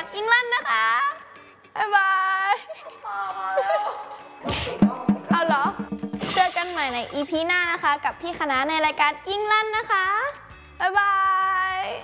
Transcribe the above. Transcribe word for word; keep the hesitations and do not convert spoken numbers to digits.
อิงลันนะคะบ๊ายบายเอาเหรอเจอกันใหม่ใน อี พี หน้านะคะกับพี่คณะในรายการอิงลันนะคะบ๊ายบาย